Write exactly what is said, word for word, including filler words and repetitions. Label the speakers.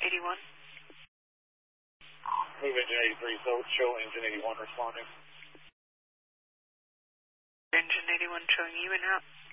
Speaker 1: eighty-one.
Speaker 2: Move engine eighty-three, so show engine eighty-one responding.
Speaker 1: Engine eighty-one showing you and out.